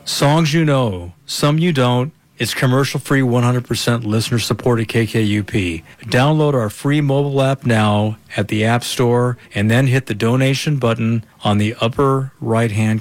Songs you know, some you don't. It's commercial-free, 100% listener-supported KKUP. Download our free mobile app now at the App Store and then hit the donation button on the upper right-hand